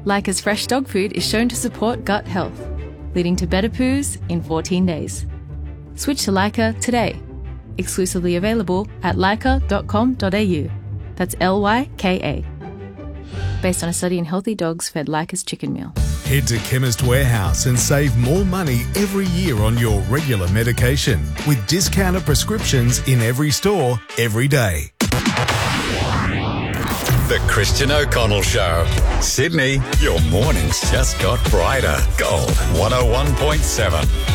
Leica's fresh dog food is shown to support gut health, leading to better poos in 14 days. Switch to Leica today. Exclusively available at leica.com.au. That's Lyka. Based on a study in healthy dogs fed Leica's chicken meal. Head to Chemist Warehouse and save more money every year on your regular medication with discounted prescriptions in every store, every day. The Christian O'Connell Show. Sydney, your mornings just got brighter. Gold 101.7.